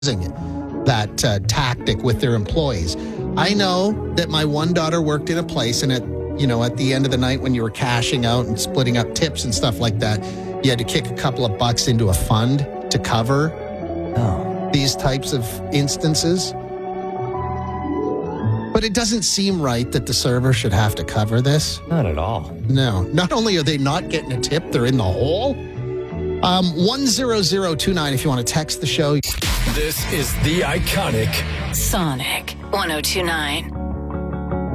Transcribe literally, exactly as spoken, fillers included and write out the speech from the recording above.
that uh, tactic with their employees. I know that my one daughter worked in a place, and at you know at the end of the night when you were cashing out and splitting up tips and stuff like that, you had to kick a couple of bucks into a fund to cover oh. these types of instances. But it doesn't seem right that the server should have to cover this. Not at all. No. Not only are they not getting a tip, they're in the hole. Um, one zero zero two nine if you want to text the show. This is the iconic Sonic one oh two nine.